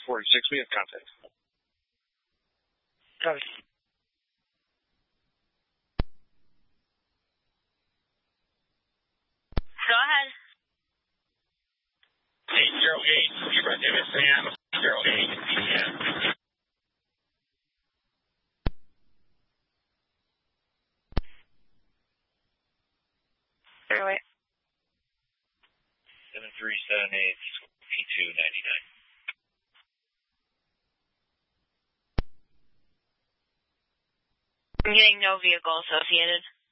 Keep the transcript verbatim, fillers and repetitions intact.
forty-six, we have contact. Copy. Go ahead. eight zero eight, Zebra David Sam, zero eight P M. zero eight. seven three seven eight, P two ninety-nine. I'm getting no vehicle associated.